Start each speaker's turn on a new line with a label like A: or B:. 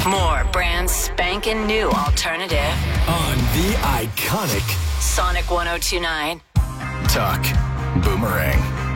A: More brand spanking new alternative.
B: On the iconic
A: Sonic 102.9.
B: Talk Boomerang.